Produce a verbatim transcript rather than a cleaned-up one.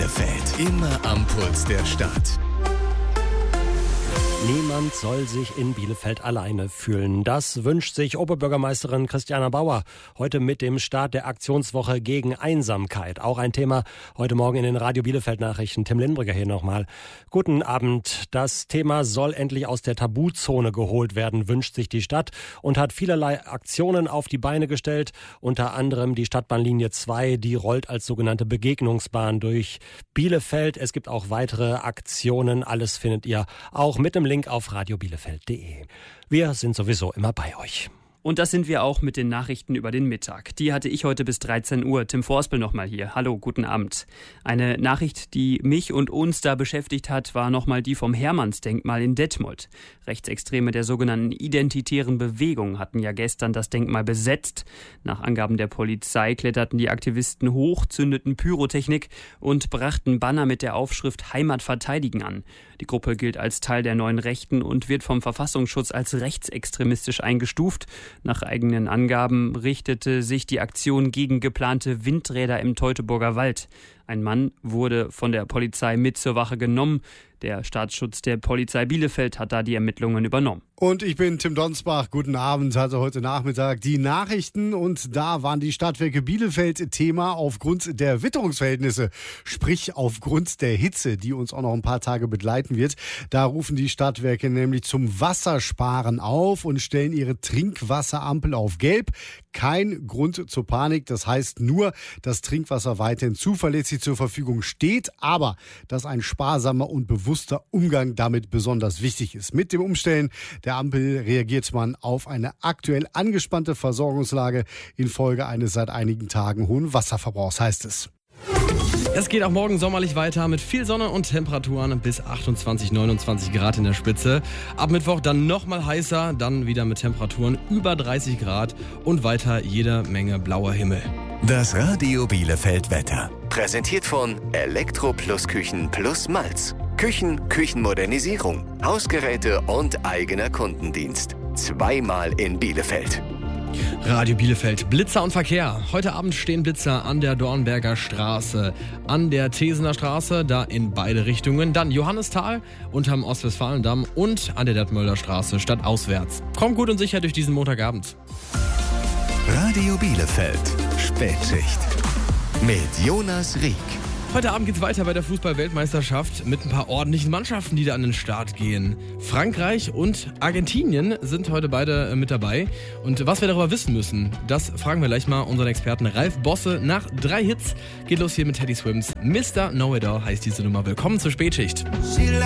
Bielefeld. Immer am Puls der Stadt. Niemand soll sich in Bielefeld alleine fühlen. Das wünscht sich Oberbürgermeisterin Christiana Bauer heute mit dem Start der Aktionswoche gegen Einsamkeit. Auch ein Thema heute Morgen in den Radio Bielefeld Nachrichten. Tim Lindbrügger hier nochmal. Guten Abend. Das Thema soll endlich aus der Tabuzone geholt werden, wünscht sich die Stadt und hat vielerlei Aktionen auf die Beine gestellt. Unter anderem die Stadtbahnlinie zwei, die rollt als sogenannte Begegnungsbahn durch Bielefeld. Es gibt auch weitere Aktionen. Alles findet ihr auch mit dem Link auf radio bielefeld punkt de. Wir sind sowieso immer bei euch. Und das sind wir auch mit den Nachrichten über den Mittag. Die hatte ich heute bis dreizehn Uhr. Tim Vorspel nochmal hier. Hallo, guten Abend. Eine Nachricht, die mich und uns da beschäftigt hat, war nochmal die vom Hermannsdenkmal in Detmold. Rechtsextreme der sogenannten identitären Bewegung hatten ja gestern das Denkmal besetzt. Nach Angaben der Polizei kletterten die Aktivisten hoch, zündeten Pyrotechnik und brachten Banner mit der Aufschrift Heimat verteidigen an. Die Gruppe gilt als Teil der neuen Rechten und wird vom Verfassungsschutz als rechtsextremistisch eingestuft. Nach eigenen Angaben richtete sich die Aktion gegen geplante Windräder im Teutoburger Wald. Ein Mann wurde von der Polizei mit zur Wache genommen. Der Staatsschutz der Polizei Bielefeld hat da die Ermittlungen übernommen. Und ich bin Tim Donsbach. Guten Abend, also heute Nachmittag die Nachrichten. Und da waren die Stadtwerke Bielefeld Thema aufgrund der Witterungsverhältnisse. Sprich aufgrund der Hitze, die uns auch noch ein paar Tage begleiten wird. Da rufen die Stadtwerke nämlich zum Wassersparen auf und stellen ihre Trinkwasserampel auf Gelb. Kein Grund zur Panik. Das heißt nur, dass Trinkwasser weiterhin zuverlässig zur Verfügung steht, aber dass ein sparsamer und bewusster Umgang damit besonders wichtig ist. Mit dem Umstellen der Ampel reagiert man auf eine aktuell angespannte Versorgungslage infolge eines seit einigen Tagen hohen Wasserverbrauchs, heißt es. Es geht auch morgen sommerlich weiter mit viel Sonne und Temperaturen bis achtundzwanzig, neunundzwanzig Grad in der Spitze. Ab Mittwoch dann nochmal heißer, dann wieder mit Temperaturen über dreißig Grad und weiter jede Menge blauer Himmel. Das Radio Bielefeld Wetter. Präsentiert von Elektro Plus Küchen Plus Malz. Küchen, Küchenmodernisierung, Hausgeräte und eigener Kundendienst. Zweimal in Bielefeld. Radio Bielefeld, Blitzer und Verkehr. Heute Abend stehen Blitzer an der Dornberger Straße, an der Thesener Straße, da in beide Richtungen. Dann Johannisthal unterm Ostwestfalendamm und an der Detmolder Straße stadtauswärts. Kommt gut und sicher durch diesen Montagabend. Radio Bielefeld, Spätschicht. Mit Jonas Rieck. Heute Abend geht's weiter bei der Fußball-Weltmeisterschaft mit ein paar ordentlichen Mannschaften, die da an den Start gehen. Frankreich und Argentinien sind heute beide mit dabei. Und was wir darüber wissen müssen, das fragen wir gleich mal unseren Experten Ralf Bosse. Nach drei Hits geht los hier mit Teddy Swims. Mister Know-It-All heißt diese Nummer. Willkommen zur Spätschicht.